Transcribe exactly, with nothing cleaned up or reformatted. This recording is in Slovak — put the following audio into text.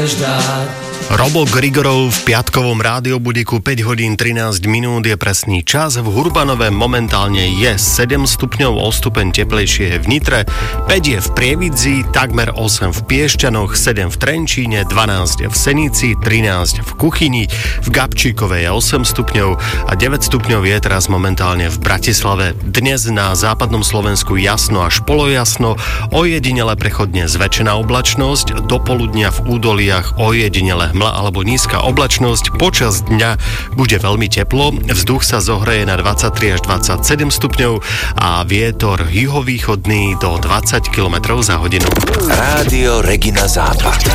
chceš dať. Robo Grigorov v piatkovom rádiobudíku päť hodín trinásť minút je presný čas. V Hurbanove momentálne je sedem stupňov, o stupeň teplejšie je v Nitre, päť je v Prievidzi, takmer osem v Piešťanoch, sedem v Trenčíne, dvanásť v Senici, trinásť v Kuchyni, v Gabčíkove je osem stupňov a deväť stupňov je teraz momentálne v Bratislave. Dnes na západnom Slovensku jasno až polojasno, ojedinele prechodne zväčšená oblačnosť, do poludnia v údoliach ojedinele hmla alebo nízka oblačnosť, počas dňa bude veľmi teplo, vzduch sa zohreje na dvadsaťtri až dvadsaťsedem stupňov a vietor juhovýchodný do dvadsať kilometrov za hodinu. Rádio Regina Západ.